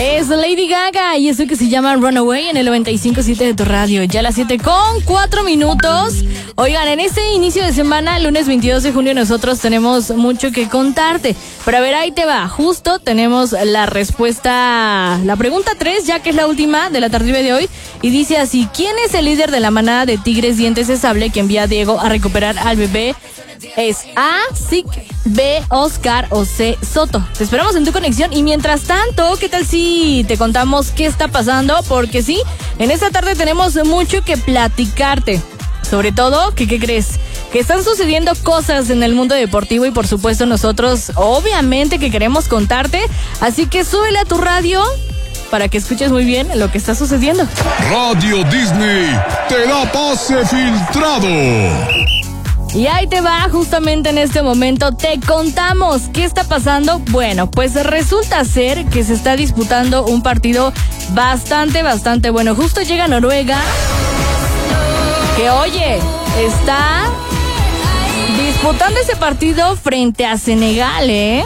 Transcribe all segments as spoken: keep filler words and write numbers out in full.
Es Lady Gaga y eso que se llama Runaway en el noventa y cinco punto siete de tu radio. Ya a las siete con cuatro minutos. Oigan, en este inicio de semana, lunes veintidós de junio, nosotros tenemos mucho que contarte. Pero a ver, ahí te va. Justo tenemos la respuesta, la pregunta tres, ya que es la última de la tarde de hoy. Y dice así: ¿quién es el líder de la manada de tigres dientes de sable que envía a Diego a recuperar al bebé? Es A, Sic, B, Oscar o C, Soto. Te esperamos en tu conexión y mientras tanto, ¿qué tal si te contamos qué está pasando? Porque sí, en esta tarde tenemos mucho que platicarte. Sobre todo, que, ¿qué crees? Que están sucediendo cosas en el mundo deportivo y por supuesto nosotros obviamente que queremos contarte. Así que súbele a tu radio para que escuches muy bien lo que está sucediendo. Radio Disney te da pase filtrado. Y ahí te va, justamente en este momento te contamos qué está pasando. Bueno, pues resulta ser que se está disputando un partido bastante, bastante bueno. Justo llega Noruega, que oye, está disputando ese partido frente a Senegal, ¿eh?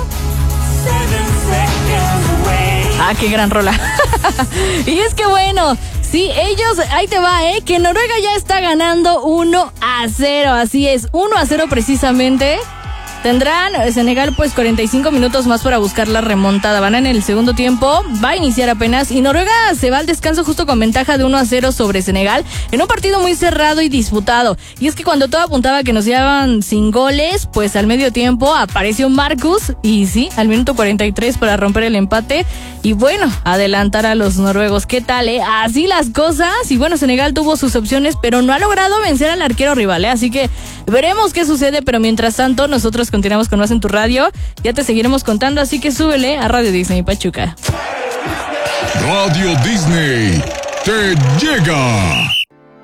Ah, qué gran rola. Y es que bueno, sí, ellos, ahí te va, ¿eh? Que Noruega ya está ganando uno a cero, así es, uno a cero precisamente. Tendrán Senegal pues cuarenta y cinco minutos más para buscar la remontada. Van en el segundo tiempo, va a iniciar apenas y Noruega se va al descanso justo con ventaja de uno a cero sobre Senegal en un partido muy cerrado y disputado. Y es que cuando todo apuntaba que nos llevaban sin goles, pues al medio tiempo apareció Marcus y sí, al minuto cuarenta y tres para romper el empate y bueno, adelantar a los noruegos. ¿Qué tal, eh? Así las cosas y bueno, Senegal tuvo sus opciones pero no ha logrado vencer al arquero rival, ¿eh? Así que veremos qué sucede, pero mientras tanto nosotros continuamos con más en tu radio. Ya te seguiremos contando, así que súbele a Radio Disney Pachuca. Radio Disney te llega.